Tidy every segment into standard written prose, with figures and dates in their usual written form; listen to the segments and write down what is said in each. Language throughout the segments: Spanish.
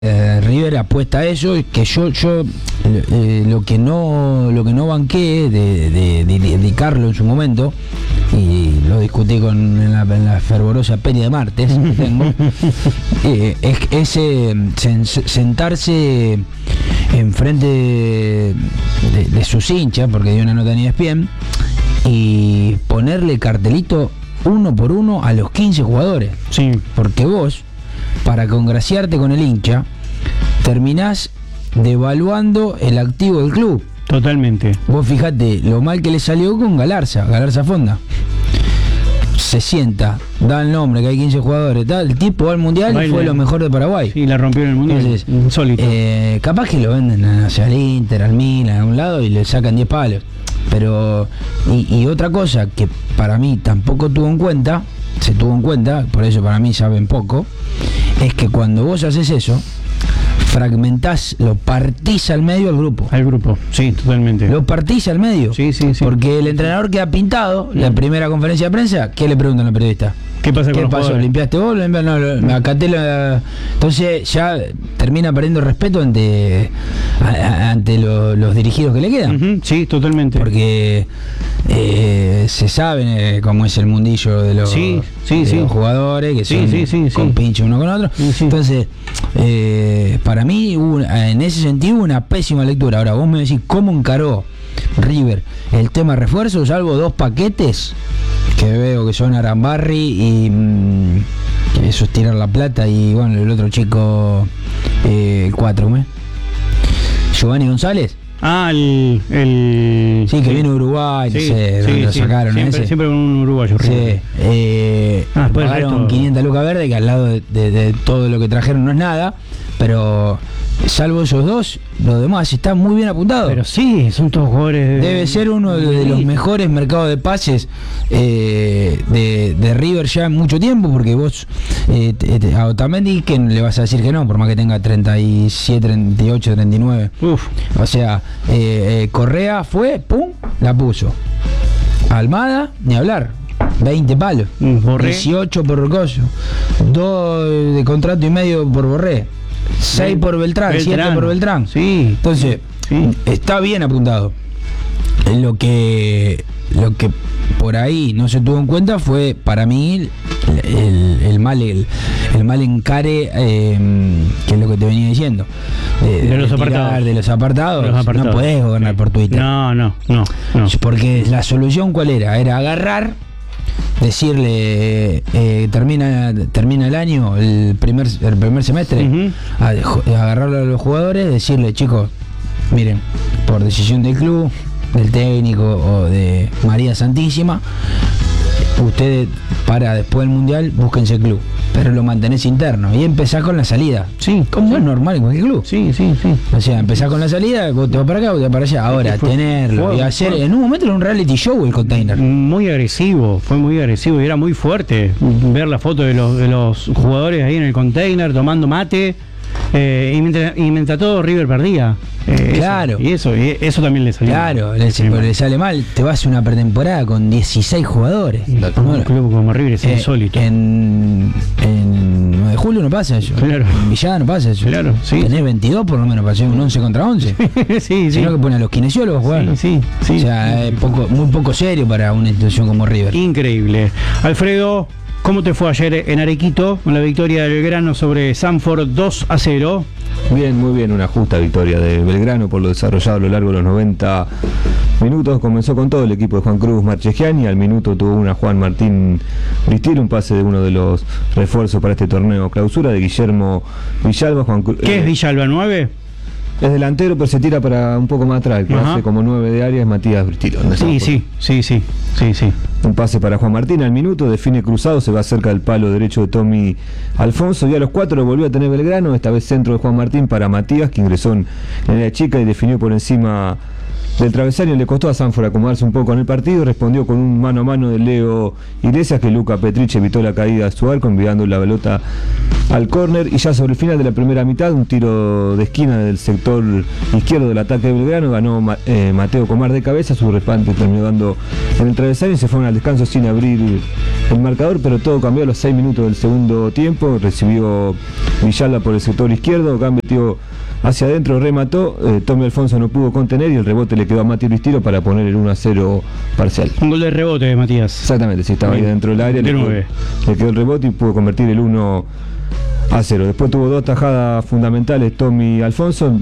River apuesta a eso, que yo lo que no banqué de Carlos en su momento, y lo discutí en la fervorosa peña de martes que tengo, es sentarse enfrente de sus hinchas, porque dio una nota en ESPN, y ponerle cartelito uno por uno a los 15 jugadores. Sí. Porque vos, para congraciarte con el hincha, terminás devaluando el activo del club. Totalmente. Vos fijate lo mal que le salió con Galarza Fonda. Se sienta, da el nombre que hay 15 jugadores, el tipo va al mundial y fue lo mejor de Paraguay. Sí, la rompió en el mundial. Entonces, insólito. Capaz que lo venden hacia el Inter, al Milan, a un lado y le sacan 10 palos. Pero, y otra cosa que para mí tampoco se tuvo en cuenta, por eso para mí saben poco, es que cuando vos haces eso, fragmentás, lo partís al medio al grupo. Al grupo, sí, totalmente. Lo partís al medio. Sí. Porque el entrenador queda pintado, la primera conferencia de prensa, ¿qué le preguntan al periodista? ¿Qué pasa con los jugadores? ¿Limpiaste vos? No, acaté la... Entonces ya termina perdiendo respeto ante los dirigidos que le quedan. Sí, totalmente. Porque se sabe cómo es el mundillo de los, los jugadores, que son con pinche uno con otro. Entonces, para mí, en ese sentido, una pésima lectura. Ahora, vos me decís, ¿cómo encaró River el tema refuerzo? Salvo 2 paquetes que veo que son Arambarri y eso es tirar la plata, y bueno, el otro chico, el 4, ¿me? Giovanni González. Sí, que viene de Uruguay, lo sacaron siempre con un uruguayo. Pagaron 500 lucas verdes, que al lado de todo lo que trajeron no es nada, pero salvo esos 2, los demás están muy bien apuntados. Pero sí, son todos jugadores. Debe ser uno de los mejores mercados de pases de River ya en mucho tiempo, porque vos a Otamendi, que le vas a decir que no, por más que tenga 37, 38, 39. O sea, Correa fue, pum, la puso. Almada, ni hablar. 20 palos. Borré. 18 por Rocoso. 2 de contrato y medio por Borré. 6 por Beltrán, 7 por Beltrán. Sí. Entonces, está bien apuntado. Lo que por ahí no se tuvo en cuenta fue, para mí, el mal encare, que es lo que te venía diciendo. De los apartados. No podés gobernar por Twitter. No. Porque la solución, ¿cuál era? Era agarrar, decirle, termina el año, el primer semestre, agarrarlo a los jugadores, decirle, chicos, miren, por decisión del club, del técnico o de María Santísima, ustedes para después del mundial búsquense el club, pero lo mantenés interno y empezás con la salida. Como es normal en cualquier club. O sea, empezás con la salida, vos te vas para acá, vos te vas para allá. Ahora, tenerlo y hacer, en un momento era un reality show el Container. Fue muy agresivo y era muy fuerte ver la foto de los jugadores ahí en el Container tomando mate. Y mientras todo River perdía. Claro. Eso también le salió. Claro, le sale mal. Te vas a una pretemporada con 16 jugadores. Un club como River es insólito. En 9 de julio no pasa eso. Claro. En Villada no pasa eso. Claro, sí. Tenés 22 por lo menos para hacer un 11 contra 11. Sino que ponen a los kinesiólogos a jugar. Sí. O sea, es muy poco serio para una institución como River. Increíble. Alfredo, ¿cómo te fue ayer en Arequito con la victoria del Belgrano sobre Sanford 2-0? Bien, muy bien, una justa victoria de Belgrano por lo desarrollado a lo largo de los 90 minutos. Comenzó con todo el equipo de Juan Cruz Marchegiani, al minuto tuvo una Juan Martín Bristil, un pase de uno de los refuerzos para este torneo clausura de Guillermo Villalba. ¿Qué es Villalba, 9? Es delantero, pero se tira para un poco más atrás, que hace como 9 de área, es Matías Bristilón. Sí. Un pase para Juan Martín al minuto, define cruzado, se va cerca del palo derecho de Tommy Alfonso, y a los 4 lo volvió a tener Belgrano, esta vez centro de Juan Martín para Matías, que ingresó en la chica y definió por encima del travesaño le costó a Sanford acomodarse un poco en el partido. Respondió con un mano a mano de Leo Iglesias, que Luca Petriche evitó la caída de su arco enviando la pelota al córner. Y ya sobre el final de la primera mitad, un tiro de esquina del sector izquierdo del ataque de Belgrano, ganó Mateo Comar de cabeza, su respaldo terminó dando en el travesaño y se fueron al descanso sin abrir el marcador, pero todo cambió a los 6 minutos del segundo tiempo. Recibió Villalba por el sector izquierdo, metió hacia adentro, remató, Tommy Alfonso no pudo contener y el rebote le quedó a Mati Ristilo para poner el 1-0 parcial. Un gol de rebote de Matías. Exactamente, sí, estaba ahí dentro del área, le quedó el rebote y pudo convertir el 1-0. Después tuvo 2 tajadas fundamentales Tommy Alfonso.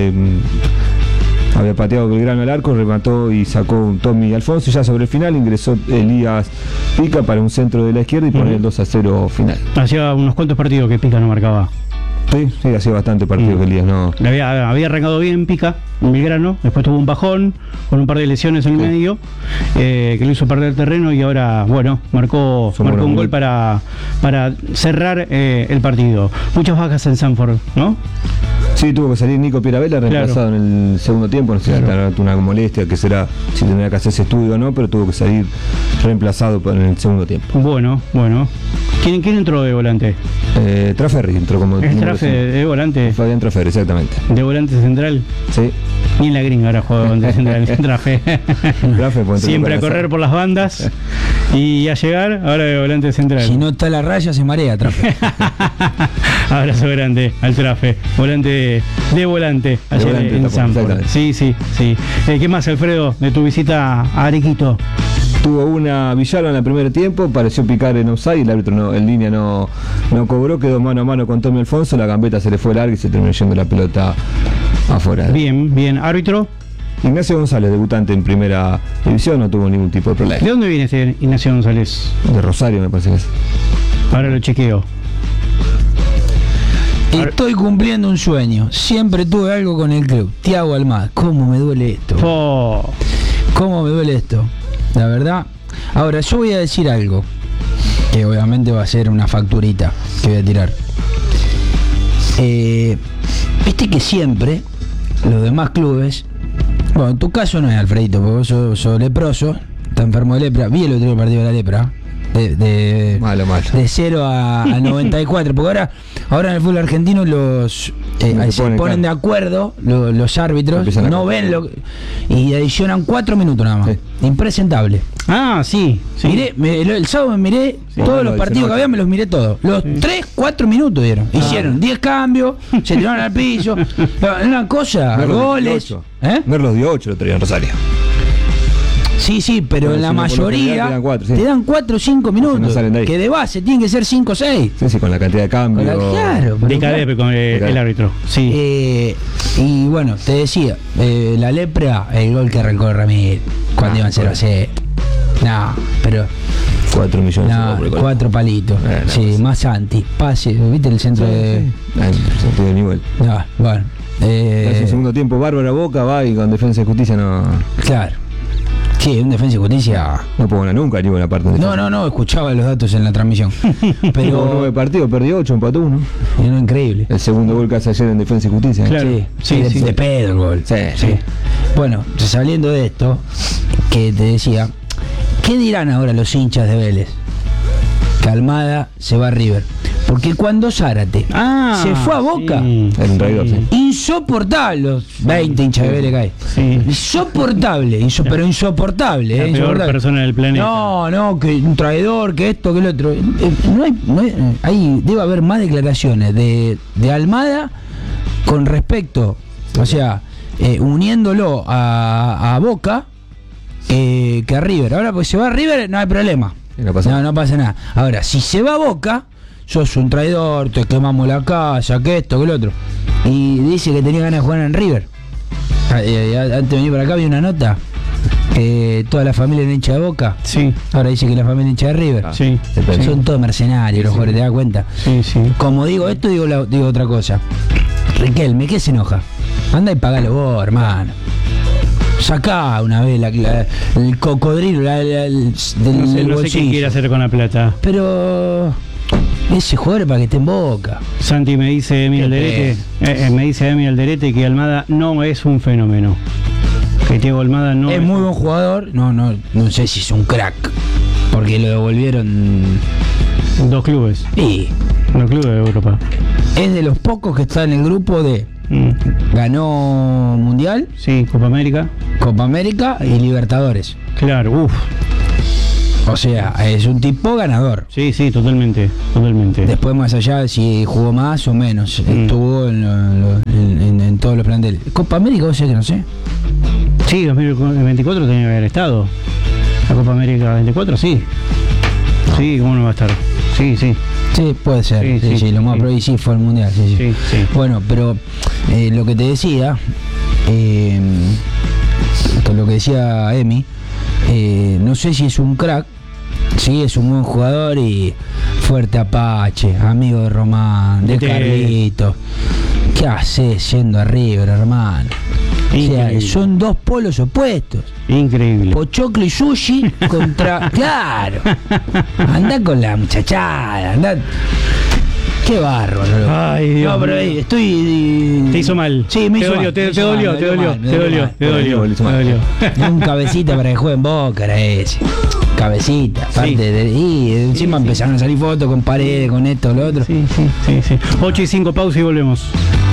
Había pateado Belgrano al arco, remató y sacó un Tommy Alfonso. Ya sobre el final ingresó Elías Pica para un centro de la izquierda y poner el 2-0 final. Hacía unos cuantos partidos que Pica no marcaba. Sí, hacía bastante partido que Elías no. Había arrancado bien Pica en Belgrano, después tuvo un bajón con un par de lesiones en el medio, que lo hizo perder terreno y ahora, bueno, marcó un gol para cerrar el partido. Muchas bajas en Sanford, ¿no? Sí, tuvo que salir Nico Pieravela, reemplazado en el segundo tiempo. No sé si tendrá una molestia, que será, si tendrá que hacerse estudio o no, pero tuvo que salir reemplazado en el segundo tiempo. Bueno. ¿Quién entró de volante? Traferri entró como de volante. Fabián Traferri, exactamente. ¿De volante central? Sí. Ni en la gringa ahora juega de volante central. Trafe. Siempre a correr por las bandas y a llegar, ahora de volante central. Si no está la raya, se marea Trafe. Abrazo grande al Trafe. Volante de volante ayer en Sanford. Sí. ¿Qué más, Alfredo, de tu visita a Arequito? Tuvo una Villalba en el primer tiempo, pareció picar en offside, el árbitro en línea no cobró, quedó mano a mano con Tommy Alfonso, la gambeta se le fue larga y se terminó yendo la pelota afuera. Bien, árbitro. Ignacio González, debutante en primera división, no tuvo ningún tipo de problema. ¿De dónde viene este Ignacio González? De Rosario, me parece que es. Ahora lo chequeo. Estoy cumpliendo un sueño. Siempre tuve algo con el club. Tiago Almada. ¿Cómo me duele esto? ¿Cómo me duele esto? La verdad. Ahora, yo voy a decir algo, que obviamente va a ser una facturita que voy a tirar. Viste que siempre los demás clubes, bueno, en tu caso no es, Alfredito, porque vos sos leproso, estás enfermo de lepra. Vi el otro partido de la lepra. Malo. De 0 a 94, porque ahora en el fútbol argentino se ponen de acuerdo los árbitros, no ven y adicionan 4 minutos nada más. Sí. Impresentable. Sí. El sábado me miré todos los partidos que había, me los miré todos. Los 3-4 minutos dieron. Hicieron 10 cambios, se tiraron al piso. Una cosa, goles. Merlos dio 8, lo traían Rosario. Sí, pero en la mayoría te dan 4 o 5 minutos, que de base tienen que ser 5 o 6. Sí, con la cantidad de cambios. Claro. De KDP con el árbitro. Sí. Y bueno, te decía, la lepra, el gol que arrancó Ramírez, cuando iban 0-0. No, pero 4 millones. 4 palitos. Más anti, pase, ¿viste el centro de centro de nivel? Bueno. Hace un segundo tiempo bárbara Boca, va y con Defensa y Justicia no. Claro. Sí, un Defensa y Justicia. No puedo ganar nunca, ni buena parte de No, escuchaba los datos en la transmisión. Pero 9 partidos, perdió 8, empató 1. Era increíble. El segundo gol que hace ayer en Defensa y Justicia. Claro. Sí. De pedo el gol. Sí. Bueno, saliendo de esto, que te decía, ¿qué dirán ahora los hinchas de Vélez? Que Almada se va a River. Porque cuando Zárate se fue a Boca, era un traidor, insoportable, los 20 hinchas de Vélez que hay. Insoportable, pero insoportable. La peor persona del planeta. No, que un traidor, que esto, que el otro. Debe haber más declaraciones de Almada con respecto, o sea, uniéndolo a Boca que a River. Ahora, pues se va a River, no hay problema. No pasa nada. Ahora, si se va a Boca, sos un traidor, te quemamos la casa, que esto, que el otro. Y dice que tenía ganas de jugar en River. Antes de venir para acá vi una nota. Toda la familia era hincha de Boca. Sí. Ahora dice que la familia es hincha de River. Sí. Son todos mercenarios, los jugadores, ¿te das cuenta? Sí. Como digo esto, digo otra cosa. Riquelme, ¿qué se enoja? Anda y pagalo vos, hermano. Sacá una vez el cocodrilo del no sé qué quiere hacer con la plata. Pero ese jugador es para que esté en Boca. Santi me dice Emi Alderete que Almada no es un fenómeno. Que Thiago Almada no es muy buen jugador, no sé si es un crack, porque lo devolvieron 2 clubes. Y 2 clubes de Europa. Es de los pocos que está en el grupo de ganó Mundial, sí, Copa América y Libertadores. Claro, o sea, es un tipo ganador. Sí, totalmente. Después, más allá de si jugó más o menos, estuvo en todos los planteles. Copa América, vos sabés que no sé. Sí, 2024 tenía que haber estado. La Copa América 24, sí. Sí, ¿cómo no va a estar? Sí. Sí, puede ser. Sí, lo más probable sí fue el Mundial. Sí. Bueno, pero lo que te decía, con lo que decía Emi, no sé si es un crack, sí, es un buen jugador y fuerte Apache, amigo de Román, de Carlito. ¿Qué haces yendo a River, hermano? O sea, son 2 polos opuestos. Increíble. Pochoclo y sushi contra... ¡Claro! Anda con la muchachada, anda... ¡Qué bárbaro! Ay, Dios. No, pero estoy... Te hizo mal. Sí, me hizo mal. Te dolió. Un cabecita para que juegue en Boca era ese. Cabecita, aparte y encima empezaron a salir fotos con Paredes, con esto, lo otro. Sí. 8:05, pausa y volvemos.